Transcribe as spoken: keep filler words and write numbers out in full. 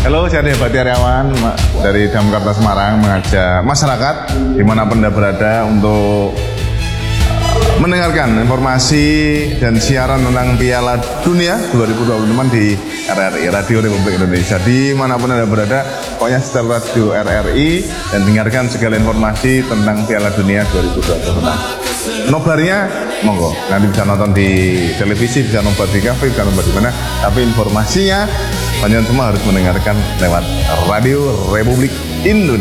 Halo, saya Debati Aryawan dari Damkarta Semarang mengajak masyarakat dimanapun Anda berada untuk mendengarkan informasi dan siaran tentang Piala Dunia dua ribu dua puluh lima di R R I, Radio Republik Indonesia. Dimanapun Anda berada, pokoknya setel radio R R I dan dengarkan segala informasi tentang Piala Dunia dua ribu dua puluh enam. Nobarnya, monggo, nanti bisa nonton di televisi, bisa nobar di kafe, bisa nobar di mana, tapi informasinya, kalian semua harus mendengarkan lewat Radio Republik Indonesia.